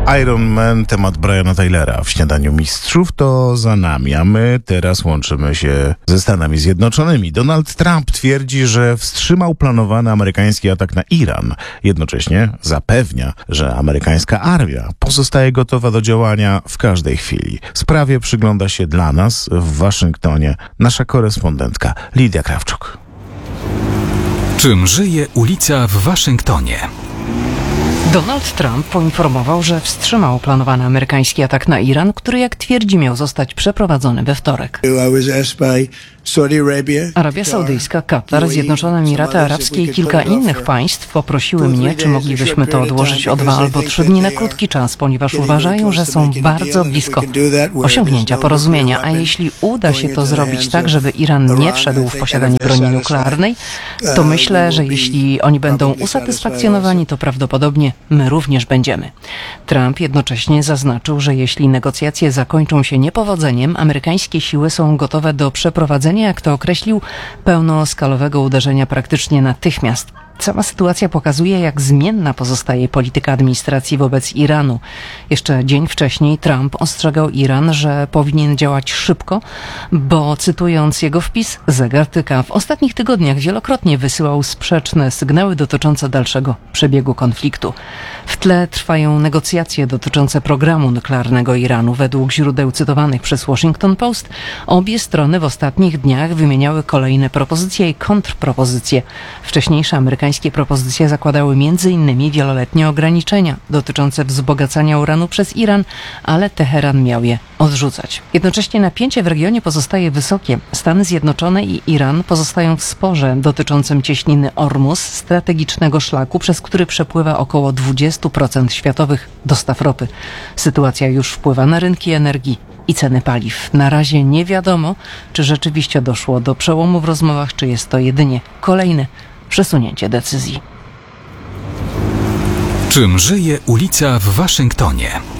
Iron Man, temat Briana Taylora w Śniadaniu Mistrzów to za nami, a my teraz łączymy się ze Stanami Zjednoczonymi. Donald Trump twierdzi, że wstrzymał planowany amerykański atak na Iran. Jednocześnie zapewnia, że amerykańska armia pozostaje gotowa do działania w każdej chwili. Sprawie przygląda się dla nas w Waszyngtonie nasza korespondentka Lidia Krawczuk. Czym żyje ulica w Waszyngtonie? Donald Trump poinformował, że wstrzymał planowany amerykański atak na Iran, który, jak twierdzi, miał zostać przeprowadzony we wtorek. Arabia Saudyjska, Katar, Zjednoczone Emiraty Arabskie i kilka innych państw poprosiły mnie, czy moglibyśmy to odłożyć o 2 albo 3 dni na krótki czas, ponieważ uważają, że są bardzo blisko osiągnięcia porozumienia. A jeśli uda się to zrobić tak, żeby Iran nie wszedł w posiadanie broni nuklearnej, to myślę, że jeśli oni będą usatysfakcjonowani, to prawdopodobnie my również będziemy. Trump jednocześnie zaznaczył, że jeśli negocjacje zakończą się niepowodzeniem, amerykańskie siły są gotowe do przeprowadzenia, jak to określił, pełnoskalowego uderzenia praktycznie natychmiast. Cała sytuacja pokazuje, jak zmienna pozostaje polityka administracji wobec Iranu. Jeszcze dzień wcześniej Trump ostrzegał Iran, że powinien działać szybko, bo, cytując jego wpis, zegar tyka. W ostatnich tygodniach wielokrotnie wysyłał sprzeczne sygnały dotyczące dalszego przebiegu konfliktu. W tle trwają negocjacje dotyczące programu nuklearnego Iranu. Według źródeł cytowanych przez Washington Post obie strony w ostatnich dniach wymieniały kolejne propozycje i kontrpropozycje. Wcześniejsze amerykańskie propozycje zakładały m.in. wieloletnie ograniczenia dotyczące wzbogacania uranu przez Iran, ale Teheran miał je odrzucać. Jednocześnie napięcie w regionie pozostaje wysokie. Stany Zjednoczone i Iran pozostają w sporze dotyczącym cieśniny Ormus, strategicznego szlaku, przez który przepływa około 20% światowych dostaw ropy. Sytuacja już wpływa na rynki energii i ceny paliw. Na razie nie wiadomo, czy rzeczywiście doszło do przełomu w rozmowach, czy jest to jedynie kolejne przesunięcie decyzji. Czym żyje ulica w Waszyngtonie?